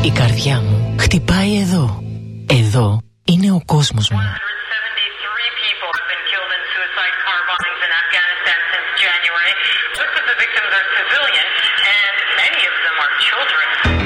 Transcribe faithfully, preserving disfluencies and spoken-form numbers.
Η καρδιά μου χτυπάει εδώ. Εδώ είναι ο κόσμος μου. Most of the victims are civilian, and many of them are children.